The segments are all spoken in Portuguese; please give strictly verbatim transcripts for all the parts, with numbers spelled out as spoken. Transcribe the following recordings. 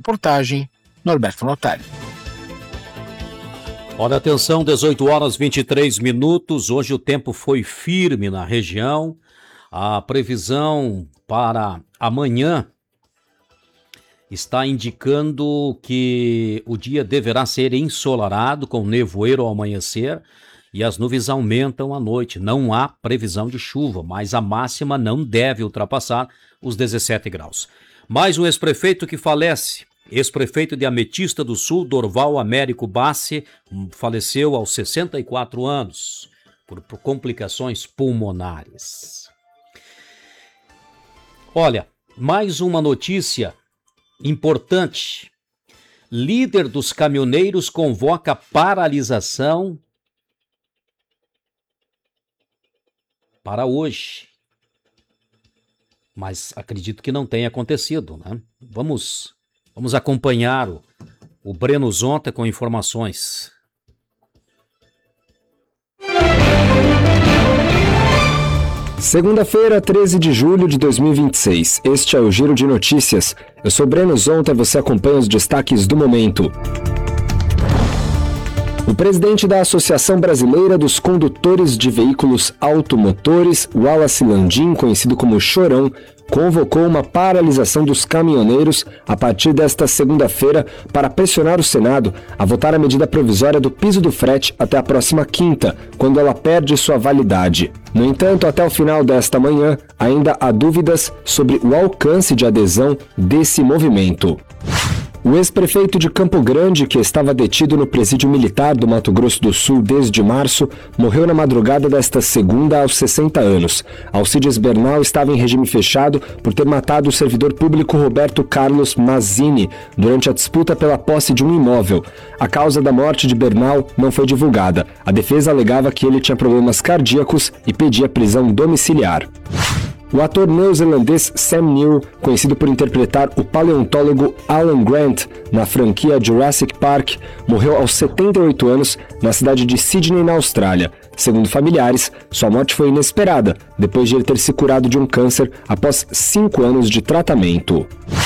reportagem Norberto Notari. Olha, atenção, dezoito horas e vinte e três minutos. Hoje o tempo foi firme na região. A previsão para amanhã está indicando que o dia deverá ser ensolarado, com nevoeiro ao amanhecer, e as nuvens aumentam à noite. Não há previsão de chuva, mas a máxima não deve ultrapassar os dezessete graus. Mais um ex-prefeito que falece. Ex-prefeito de Ametista do Sul, Dorval Américo Bassi, faleceu aos sessenta e quatro anos por, por complicações pulmonares. Olha, mais uma notícia importante. Líder dos caminhoneiros convoca paralisação para hoje. Mas acredito que não tenha acontecido, né? Vamos... Vamos acompanhar o, o Breno Zonta com informações. Segunda-feira, treze de julho de dois mil e vinte e seis. Este é o Giro de Notícias. Eu sou Breno Zonta e você acompanha os destaques do momento. O presidente da Associação Brasileira dos Condutores de Veículos Automotores, Wallace Landim, conhecido como Chorão, convocou uma paralisação dos caminhoneiros a partir desta segunda-feira para pressionar o Senado a votar a medida provisória do piso do frete até a próxima quinta, quando ela perde sua validade. No entanto, até o final desta manhã, ainda há dúvidas sobre o alcance de adesão desse movimento. O ex-prefeito de Campo Grande, que estava detido no presídio militar do Mato Grosso do Sul desde março, morreu na madrugada desta segunda aos sessenta anos. Alcides Bernal estava em regime fechado por ter matado o servidor público Roberto Carlos Mazzini durante a disputa pela posse de um imóvel. A causa da morte de Bernal não foi divulgada. A defesa alegava que ele tinha problemas cardíacos e pedia prisão domiciliar. O ator neozelandês Sam Neill, conhecido por interpretar o paleontólogo Alan Grant na franquia Jurassic Park, morreu aos setenta e oito anos na cidade de Sydney, na Austrália. Segundo familiares, sua morte foi inesperada, depois de ele ter se curado de um câncer após cinco anos de tratamento.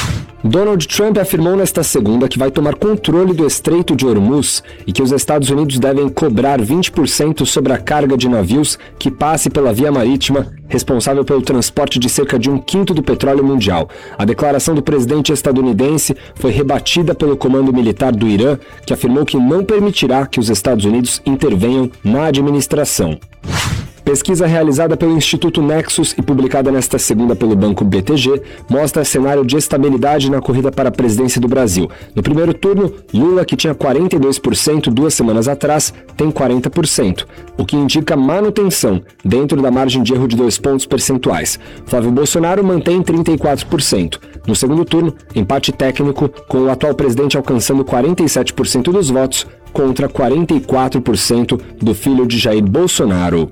Donald Trump afirmou nesta segunda que vai tomar controle do Estreito de Hormuz e que os Estados Unidos devem cobrar vinte por cento sobre a carga de navios que passe pela via marítima, responsável pelo transporte de cerca de um quinto do petróleo mundial. A declaração do presidente estadunidense foi rebatida pelo comando militar do Irã, que afirmou que não permitirá que os Estados Unidos intervenham na administração. Pesquisa realizada pelo Instituto Nexus e publicada nesta segunda pelo Banco B T G mostra cenário de estabilidade na corrida para a presidência do Brasil. No primeiro turno, Lula, que tinha quarenta e dois por cento duas semanas atrás, tem quarenta por cento, o que indica manutenção dentro da margem de erro de dois pontos percentuais. Flávio Bolsonaro mantém trinta e quatro por cento. No segundo turno, empate técnico, com o atual presidente alcançando quarenta e sete por cento dos votos contra quarenta e quatro por cento do filho de Jair Bolsonaro.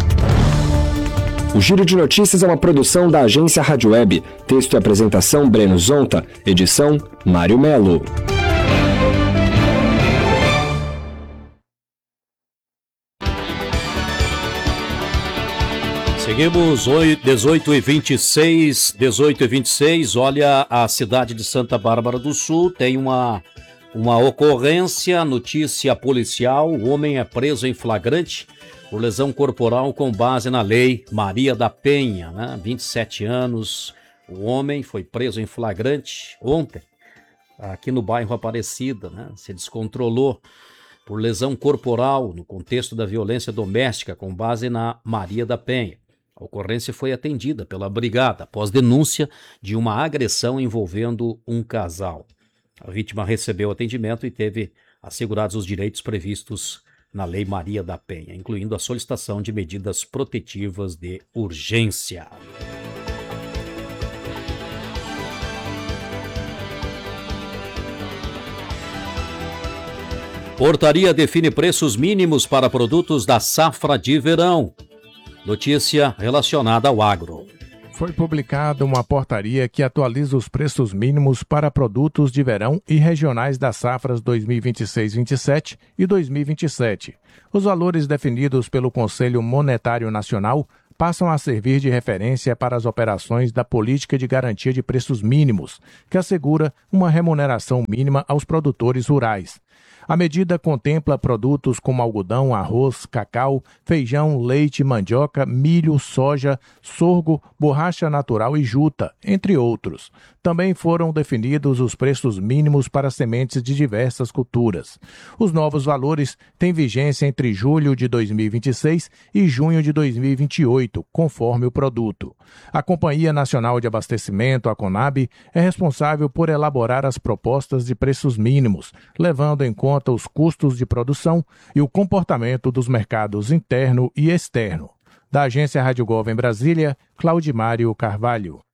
O Giro de Notícias é uma produção da agência Rádio Web. Texto e apresentação Breno Zonta. Edição Mário Melo. Seguimos dezoito e vinte e seis, dezoito e vinte e seis. Olha, a cidade de Santa Bárbara do Sul tem uma, uma ocorrência, notícia policial. O homem é preso em flagrante por lesão corporal com base na lei Maria da Penha, né? vinte e sete anos. O homem foi preso em flagrante ontem, aqui no bairro Aparecida, né? Se descontrolou por lesão corporal no contexto da violência doméstica com base na Maria da Penha. A ocorrência foi atendida pela brigada após denúncia de uma agressão envolvendo um casal. A vítima recebeu atendimento e teve assegurados os direitos previstos na Lei Maria da Penha, incluindo a solicitação de medidas protetivas de urgência. Portaria define preços mínimos para produtos da safra de verão. Notícia relacionada ao agro. Foi publicada uma portaria que atualiza os preços mínimos para produtos de verão e regionais das safras dois mil e vinte e seis vinte e sete e dois mil e vinte e sete. Os valores definidos pelo Conselho Monetário Nacional passam a servir de referência para as operações da Política de Garantia de Preços Mínimos, que assegura uma remuneração mínima aos produtores rurais. A medida contempla produtos como algodão, arroz, cacau, feijão, leite, mandioca, milho, soja, sorgo, borracha natural e juta, entre outros. Também foram definidos os preços mínimos para sementes de diversas culturas. Os novos valores têm vigência entre julho de dois mil e vinte e seis e junho de dois mil e vinte e oito, conforme o produto. A Companhia Nacional de Abastecimento, a CONAB, é responsável por elaborar as propostas de preços mínimos, levando em conta os custos de produção e o comportamento dos mercados interno e externo. Da Agência Rádio Gov em Brasília, Claudimário Carvalho.